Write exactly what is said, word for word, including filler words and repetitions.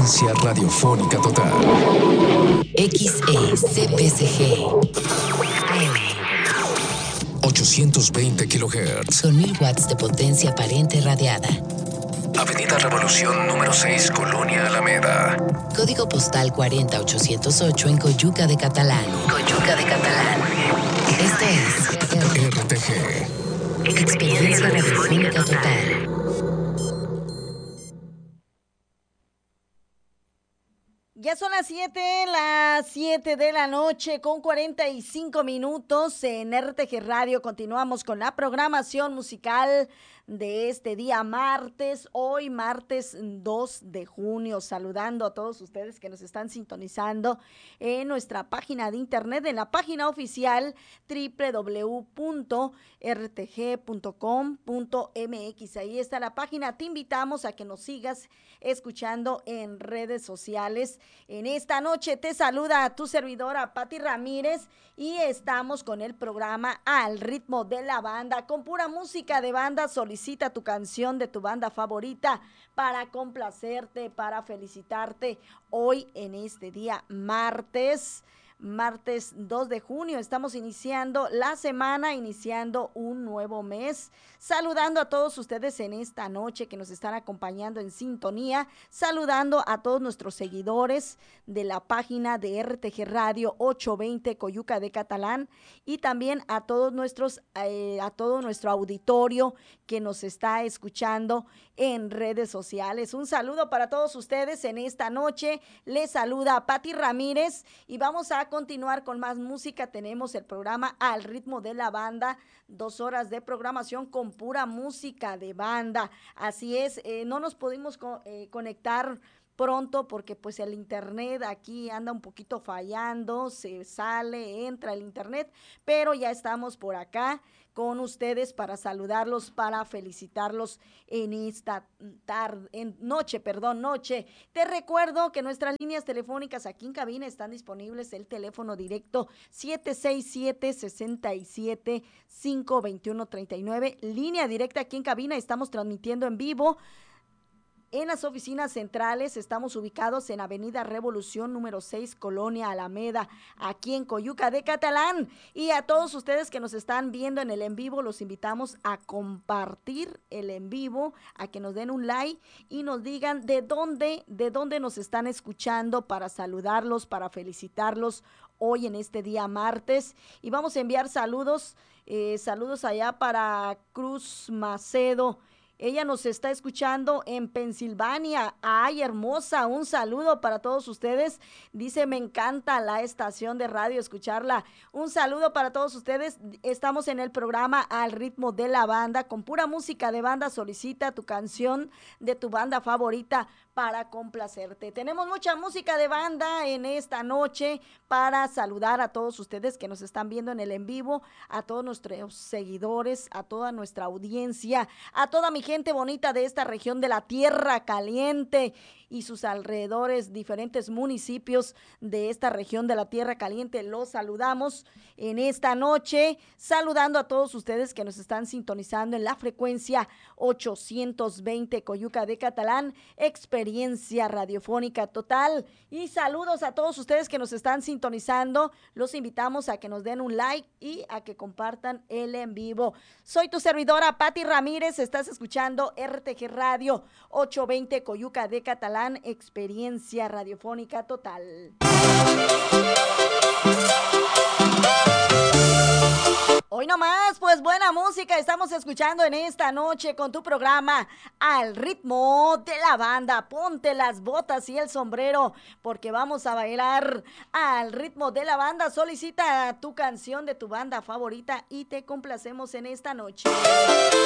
Experiencia radiofónica total. X E C P C G A M ochocientos veinte kilohertz. con mil watts de potencia aparente radiada. Avenida Revolución número seis, Colonia Alameda. Código postal cuarenta mil ochocientos ocho en Coyuca de Catalán. Coyuca de Catalán. Esto es R T G. Experiencia radiofónica total. Ya son las siete, las siete de la noche con cuarenta y cinco minutos en R T G Radio. Continuamos con la programación musical de este día martes, hoy martes dos de junio, saludando a todos ustedes que nos están sintonizando en nuestra página de internet, en la página oficial doble u doble u doble u punto r t g punto com punto m x. Ahí está la página, te invitamos a que nos sigas escuchando en redes sociales. En esta noche te saluda a tu servidora Pati Ramírez y estamos con el programa Al Ritmo de la Banda, con pura música de banda. Solicita tu canción de tu banda favorita para complacerte, para felicitarte hoy en este día martes. Martes dos de junio, estamos iniciando la semana, iniciando un nuevo mes, saludando a todos ustedes en esta noche que nos están acompañando en sintonía, saludando a todos nuestros seguidores de la página de R T G Radio ochocientos veinte Coyuca de Catalán y también a todos nuestros, eh, a todo nuestro auditorio que nos está escuchando en redes sociales. Un saludo para todos ustedes en esta noche, les saluda Pati Ramírez y vamos a continuar con más música. Tenemos el programa Al Ritmo de la Banda, dos horas de programación con pura música de banda. Así es, eh, no nos pudimos co- eh, conectar pronto porque pues el internet aquí anda un poquito fallando, se sale, entra el internet, pero ya estamos por acá con ustedes para saludarlos, para felicitarlos en esta tarde, en noche, perdón, noche. Te recuerdo que nuestras líneas telefónicas aquí en cabina están disponibles, el teléfono directo siete seis siete, seis siete, cinco dos uno tres nueve, línea directa aquí en cabina, estamos transmitiendo en vivo. En las oficinas centrales estamos ubicados en Avenida Revolución número seis, Colonia Alameda, aquí en Coyuca de Catalán. Y a todos ustedes que nos están viendo en el en vivo, los invitamos a compartir el en vivo, a que nos den un like y nos digan de dónde, de dónde nos están escuchando para saludarlos, para felicitarlos hoy en este día martes. Y vamos a enviar saludos, eh, saludos allá para Cruz Macedo. Ella nos está escuchando en Pensilvania. Ay, hermosa, un saludo para todos ustedes. Dice, me encanta la estación de radio, escucharla. Un saludo para todos ustedes. Estamos en el programa Al Ritmo de la Banda, con pura música de banda. Solicita tu canción de tu banda favorita para complacerte. Tenemos mucha música de banda en esta noche para saludar a todos ustedes que nos están viendo en el en vivo, a todos nuestros seguidores, a toda nuestra audiencia, a toda mi gente bonita de esta región de la Tierra Caliente y sus alrededores, diferentes municipios de esta región de la Tierra Caliente. Los saludamos en esta noche, saludando a todos ustedes que nos están sintonizando en la frecuencia ochocientos veinte Coyuca de Catalán, experiencia radiofónica total. Y saludos a todos ustedes que nos están sintonizando. Los invitamos a que nos den un like y a que compartan el en vivo. Soy tu servidora Pati Ramírez, estás escuchando R T G Radio ochocientos veinte Coyuca de Catalán, experiencia radiofónica total. Hoy nomás, pues buena música estamos escuchando en esta noche con tu programa Al Ritmo de la Banda. Ponte las botas y el sombrero porque vamos a bailar al ritmo de la banda. Solicita tu canción de tu banda favorita y te complacemos en esta noche.